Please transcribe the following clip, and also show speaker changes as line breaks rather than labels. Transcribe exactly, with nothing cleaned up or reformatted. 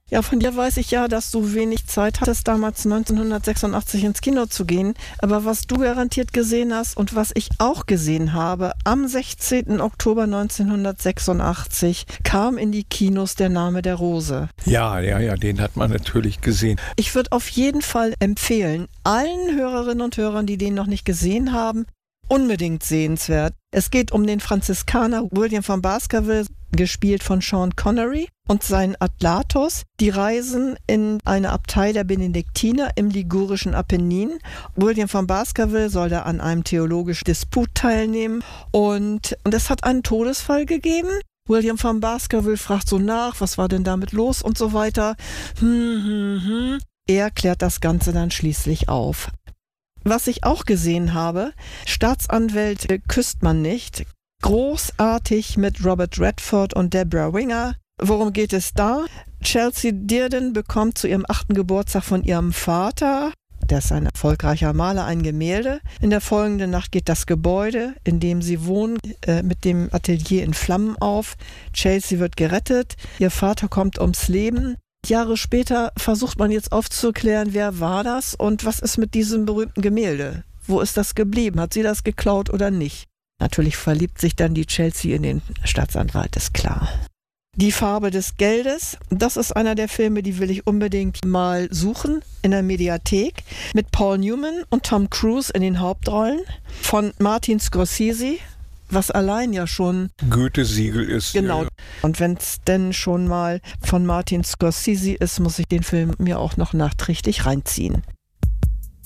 Ja, von dir weiß ich ja, dass du wenig Zeit hattest, damals neunzehnhundertsechsundachtzig ins Kino zu gehen. Aber was du garantiert gesehen hast und was ich auch gesehen habe, am sechzehnten Oktober neunzehnhundertsechsundachtzig kam in die Kinos Der Name der Rose.
Ja, ja, ja, den hat man natürlich gesehen.
Ich würde auf jeden Fall empfehlen, allen Hörerinnen und Hörern, die den noch nicht gesehen haben, unbedingt sehenswert. Es geht um den Franziskaner William von Baskerville, gespielt von Sean Connery, und seinen Atlatos. Die reisen in eine Abtei der Benediktiner im ligurischen Apennin. William von Baskerville soll da an einem theologischen Disput teilnehmen und, und es hat einen Todesfall gegeben. William von Baskerville fragt so nach, was war denn damit los und so weiter. Hm, hm, hm. Er klärt das Ganze dann schließlich auf. Was ich auch gesehen habe, Staatsanwälte küsst man nicht. Großartig mit Robert Redford und Deborah Winger. Worum geht es da? Chelsea Dearden bekommt zu ihrem achten Geburtstag von ihrem Vater, der ist ein erfolgreicher Maler, ein Gemälde. In der folgenden Nacht geht das Gebäude, in dem sie wohnen, äh, mit dem Atelier in Flammen auf. Chelsea wird gerettet, ihr Vater kommt ums Leben. Jahre später versucht man jetzt aufzuklären, wer war das und was ist mit diesem berühmten Gemälde? Wo ist das geblieben? Hat sie das geklaut oder nicht? Natürlich verliebt sich dann die Chelsea in den Staatsanwalt, ist klar. Die Farbe des Geldes, das ist einer der Filme, die will ich unbedingt mal suchen in der Mediathek. Mit Paul Newman und Tom Cruise in den Hauptrollen. Von Martin Scorsese, was allein ja schon
Goethe-Siegel ist.
Genau.
Ja.
Und wenn es denn schon mal von Martin Scorsese ist, muss ich den Film mir auch noch nachträglich reinziehen.